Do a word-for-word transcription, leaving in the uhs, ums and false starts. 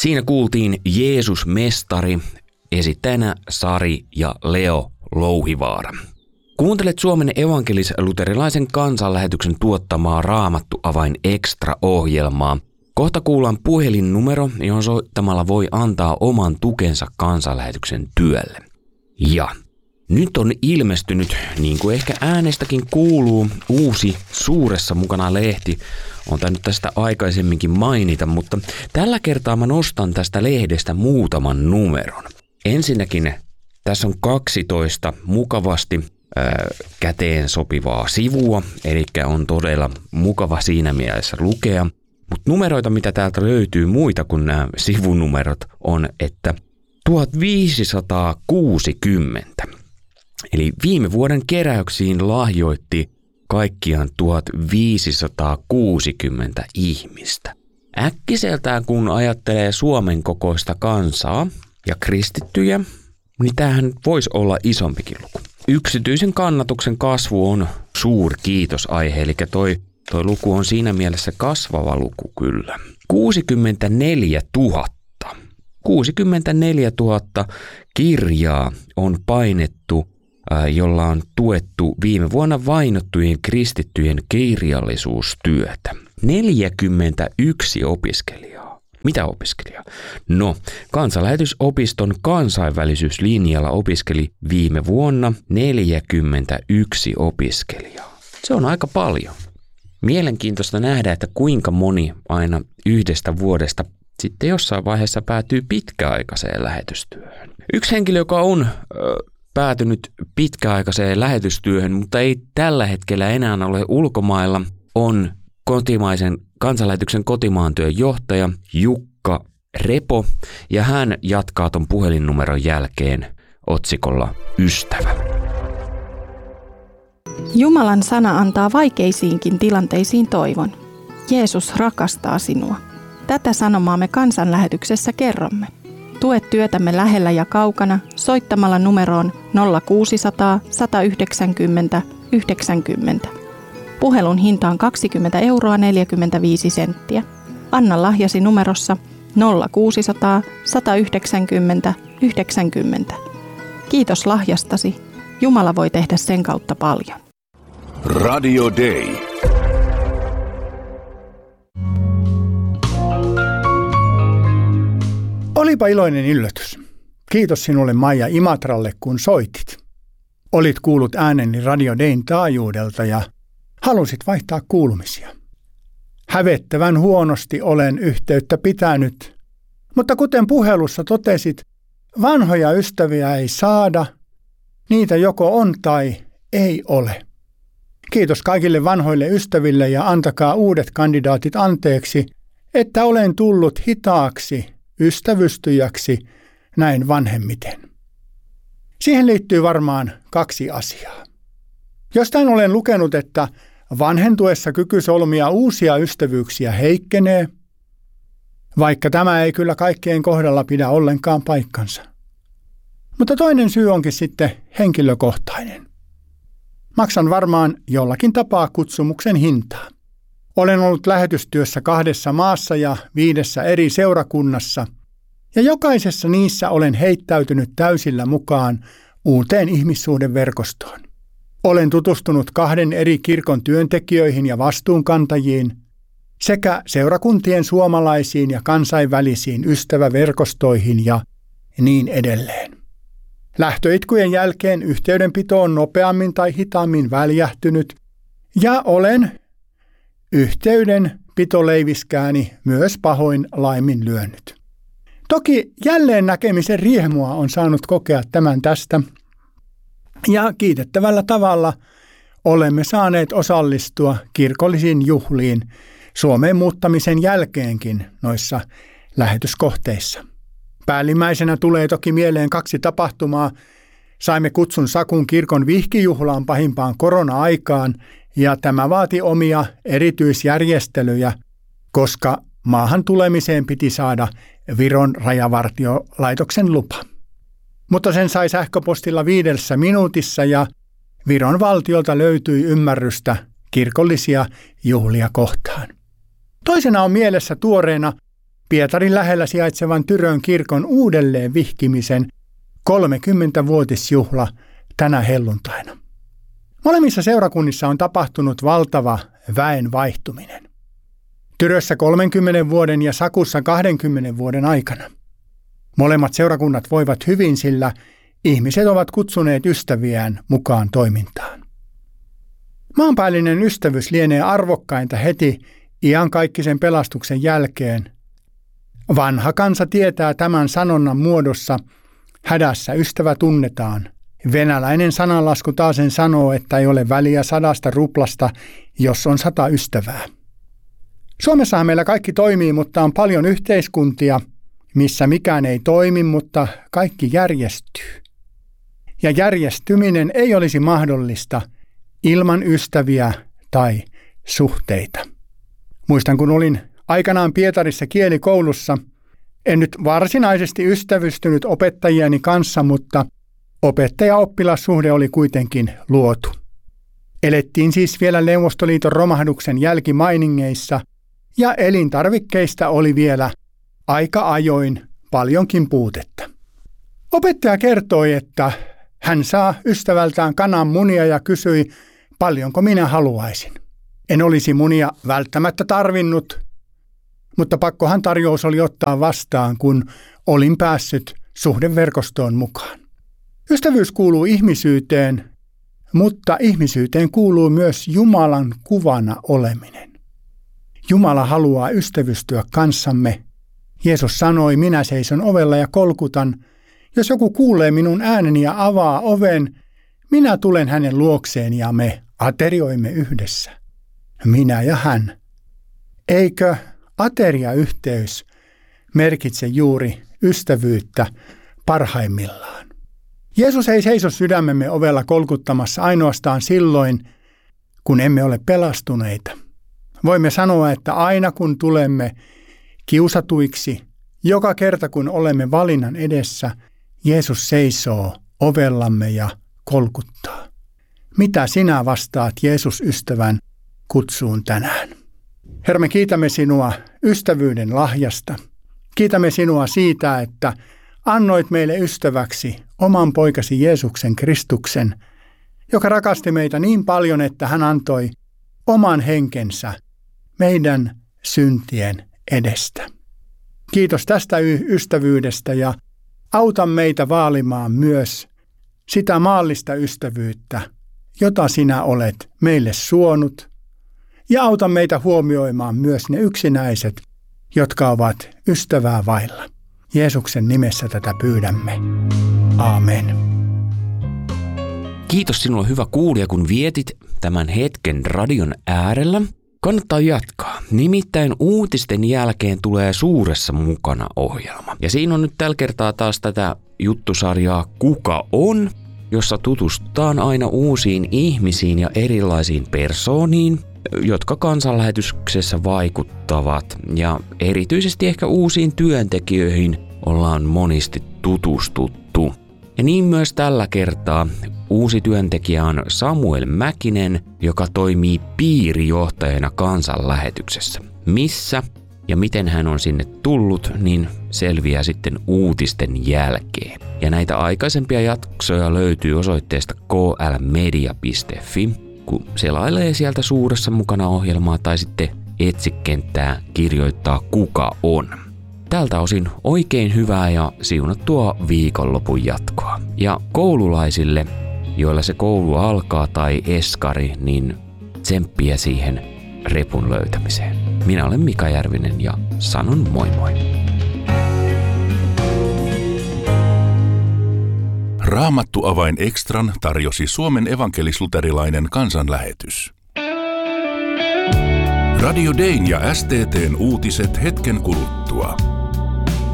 Siinä kuultiin Jeesus Mestari, esittäjänä Sari ja Leo Louhivaara. Kuuntelet Suomen evankelis-luterilaisen kansanlähetyksen tuottamaa Raamattu Avain Extra-ohjelmaa. Kohta kuullaan puhelinnumero, johon soittamalla voi antaa oman tukensa kansanlähetyksen työlle. Ja nyt on ilmestynyt, niin kuin ehkä äänestäkin kuuluu, uusi Suuressa mukana lehti. Olen tainnut tästä aikaisemminkin mainita, mutta tällä kertaa mä nostan tästä lehdestä muutaman numeron. Ensinnäkin tässä on kaksitoista mukavasti ää, käteen sopivaa sivua, eli on todella mukava siinä mielessä lukea. Mutta numeroita, mitä täältä löytyy muita kuin nämä sivunumerot, on, että tuhatviisisataakuusikymmentä. Eli viime vuoden keräyksiin lahjoitti kaikkiaan tuhatviisisataakuusikymmentä ihmistä. Äkkiseltään kun ajattelee Suomen kokoista kansaa ja kristittyjä, niin tämähän voisi olla isompikin luku. Yksityisen kannatuksen kasvu on suuri kiitosaihe, eli toi, toi luku on siinä mielessä kasvava luku kyllä. kuusikymmentäneljätuhatta. kuusikymmentäneljätuhatta kirjaa on painettu, jolla on tuettu viime vuonna vainottujen kristittyjen kirjallisuustyötä. neljäkymmentäyksi opiskelijaa. Mitä opiskelijaa? No, Kansanlähetysopiston kansainvälisyyslinjalla opiskeli viime vuonna neljäkymmentäyksi opiskelijaa. Se on aika paljon. Mielenkiintoista nähdä, että kuinka moni aina yhdestä vuodesta sitten jossain vaiheessa päätyy pitkäaikaiseen lähetystyöhön. Yksi henkilö, joka on Ö, päätynyt pitkäaikaiseen lähetystyöhön, mutta ei tällä hetkellä enää ole ulkomailla, on kotimaisen kansanlähetyksen kotimaantyön johtaja Jukka Repo, ja hän jatkaa ton puhelinnumeron jälkeen otsikolla Ystävä. Jumalan sana antaa vaikeisiinkin tilanteisiin toivon. Jeesus rakastaa sinua. Tätä sanomaa me kansanlähetyksessä kerromme. Tue työtämme lähellä ja kaukana soittamalla numeroon nolla kuusisataa, sata yhdeksänkymmentä, yhdeksänkymmentä. Puhelun hinta on kaksikymmentä euroa neljäkymmentäviisi senttiä. Anna lahjasi numerossa nolla kuusisataa, sata yhdeksänkymmentä, yhdeksänkymmentä. Kiitos lahjastasi. Jumala voi tehdä sen kautta paljon. Radio Day. Olipa iloinen yllätys. Kiitos sinulle Maija Imatralle, kun soitit. Olit kuullut ääneni Radio Dayn taajuudelta ja halusit vaihtaa kuulumisia. Hävettävän huonosti olen yhteyttä pitänyt, mutta kuten puhelussa totesit, vanhoja ystäviä ei saada, niitä joko on tai ei ole. Kiitos kaikille vanhoille ystäville ja antakaa uudet kandidaatit anteeksi, että olen tullut hitaaksi ystävystyjäksi näin vanhemmiten. Siihen liittyy varmaan kaksi asiaa. Jostain olen lukenut, että vanhentuessa kyky solmia uusia ystävyyksiä heikkenee, vaikka tämä ei kyllä kaikkien kohdalla pidä ollenkaan paikkansa. Mutta toinen syy onkin sitten henkilökohtainen. Maksan varmaan jollakin tapaa kutsumuksen hintaa. Olen ollut lähetystyössä kahdessa maassa ja viidessä eri seurakunnassa, ja jokaisessa niissä olen heittäytynyt täysillä mukaan uuteen ihmissuhdeverkostoon. Olen tutustunut kahden eri kirkon työntekijöihin ja vastuunkantajiin sekä seurakuntien suomalaisiin ja kansainvälisiin ystäväverkostoihin ja niin edelleen. Lähtöitkujen jälkeen yhteydenpito on nopeammin tai hitaammin väljähtynyt ja olen yhteydenpitoleiviskääni myös pahoin laiminlyönyt. Toki jälleen näkemisen riemua on saanut kokea tämän tästä ja kiitettävällä tavalla olemme saaneet osallistua kirkollisiin juhliin Suomeen muuttamisen jälkeenkin noissa lähetyskohteissa. Päällimmäisenä tulee toki mieleen kaksi tapahtumaa. Saimme kutsun Sakun kirkon vihkijuhlaan pahimpaan korona-aikaan ja tämä vaati omia erityisjärjestelyjä, koska maahan tulemiseen piti saada Viron rajavartiolaitoksen lupa. Mutta sen sai sähköpostilla viidessä minuutissa ja Viron valtiolta löytyi ymmärrystä kirkollisia juhlia kohtaan. Toisena on mielessä tuoreena Pietarin lähellä sijaitsevan Tyrön kirkon uudelleen vihkimisen kolmekymmenvuotisjuhla tänä helluntaina. Molemmissa seurakunnissa on tapahtunut valtava väen vaihtuminen. Tyrössä kolmenkymmenen vuoden ja Sakussa kahdenkymmenen vuoden aikana. Molemmat seurakunnat voivat hyvin, sillä ihmiset ovat kutsuneet ystäviään mukaan toimintaan. Maanpäällinen ystävyys lienee arvokkainta heti iankaikkisen pelastuksen jälkeen. Vanha kansa tietää tämän sanonnan muodossa: hädässä ystävä tunnetaan. Venäläinen sananlasku taasen sanoo, että ei ole väliä sadasta ruplasta, jos on sata ystävää. Suomessahan meillä kaikki toimii, mutta on paljon yhteiskuntia, missä mikään ei toimi, mutta kaikki järjestyy. Ja järjestyminen ei olisi mahdollista ilman ystäviä tai suhteita. Muistan, kun olin aikanaan Pietarissa kielikoulussa, en nyt varsinaisesti ystävystynyt opettajieni kanssa, mutta opettaja-oppilassuhde oli kuitenkin luotu. Elettiin siis vielä Neuvostoliiton romahduksen jälkimainingeissa ja elintarvikkeista oli vielä aika ajoin paljonkin puutetta. Opettaja kertoi, että hän saa ystävältään kananmunia ja kysyi, paljonko minä haluaisin. En olisi munia välttämättä tarvinnut, mutta pakkohan tarjous oli ottaa vastaan, kun olin päässyt suhdeverkostoon mukaan. Ystävyys kuuluu ihmisyyteen, mutta ihmisyyteen kuuluu myös Jumalan kuvana oleminen. Jumala haluaa ystävystyä kanssamme. Jeesus sanoi, minä seison ovella ja kolkutan. Jos joku kuulee minun ääneni ja avaa oven, minä tulen hänen luokseen ja me aterioimme yhdessä. Minä ja hän. Eikö ateriayhteys merkitse juuri ystävyyttä parhaimmillaan? Jeesus ei seiso sydämemme ovella kolkuttamassa ainoastaan silloin, kun emme ole pelastuneita. Voimme sanoa, että aina kun tulemme kiusatuiksi, joka kerta kun olemme valinnan edessä, Jeesus seisoo ovellamme ja kolkuttaa. Mitä sinä vastaat Jeesus-ystävän kutsuun tänään? Herra, me kiitämme sinua ystävyyden lahjasta. Kiitämme sinua siitä, että annoit meille ystäväksi oman poikasi Jeesuksen Kristuksen, joka rakasti meitä niin paljon, että hän antoi oman henkensä meidän syntien edestä. Kiitos tästä ystävyydestä ja auta meitä vaalimaan myös sitä maallista ystävyyttä, jota sinä olet meille suonut, ja auta meitä huomioimaan myös ne yksinäiset, jotka ovat ystävää vailla. Jeesuksen nimessä tätä pyydämme. Aamen. Kiitos sinulle, hyvä kuulija, kun vietit tämän hetken radion äärellä. Kannattaa jatkaa. Nimittäin uutisten jälkeen tulee Suuressa mukana -ohjelma. Ja siinä on nyt tällä kertaa taas tätä juttusarjaa Kuka on?, jossa tutustutaan aina uusiin ihmisiin ja erilaisiin persooniin, jotka kansanlähetyksessä vaikuttavat. Ja erityisesti ehkä uusiin työntekijöihin ollaan monesti tutustuttu. Ja niin myös tällä kertaa uusi työntekijä on Samuel Mäkinen, joka toimii piirijohtajana kansanlähetyksessä. Missä ja miten hän on sinne tullut, niin selviää sitten uutisten jälkeen. Ja näitä aikaisempia jaksoja löytyy osoitteesta k l media piste f i, kun selailee sieltä Suuressa mukana -ohjelmaa tai sitten etsikenttää kirjoittaa Kuka on. Tältä osin oikein hyvää ja siunattua viikonlopun jatkoa. Ja koululaisille, joilla se koulu alkaa tai eskari, niin tsemppiä siihen repun löytämiseen. Minä olen Mika Järvinen ja sanon moi moi. Raamattu-avain Extran tarjosi Suomen evankelis-luterilainen kansanlähetys. Radio Dayn ja S T T:n uutiset hetken kuluttua.